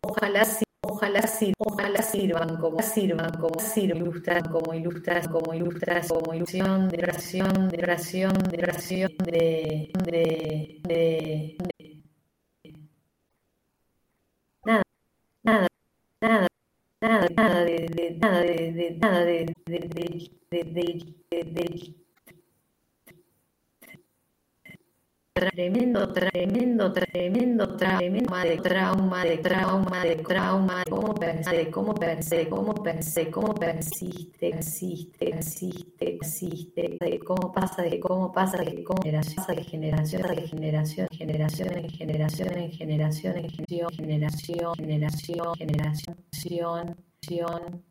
sirvan como ilustración nada, nada, nada, nada tremendo trauma, cómo persiste, de cómo pasa, de generación en generación,